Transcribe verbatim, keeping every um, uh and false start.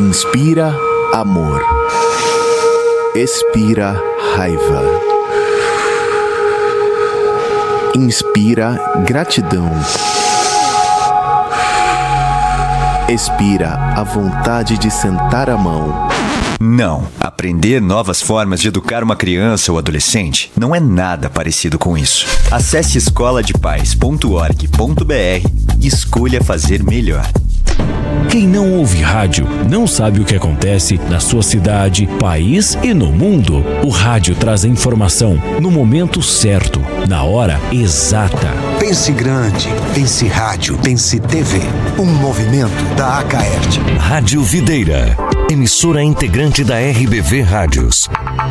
Inspira amor. Expira raiva. Inspira gratidão. Expira a vontade de sentar a mão. Não, aprender novas formas de educar uma criança ou adolescente não é nada parecido com isso. Acesse escola de pais ponto org ponto br e escolha fazer melhor. Quem não ouve rádio não sabe o que acontece na sua cidade, país e no mundo. O rádio traz a informação no momento certo, na hora exata. Pense grande, pense rádio, pense T V. Um movimento da Acaerte. Rádio Videira, emissora integrante da R B V Rádios.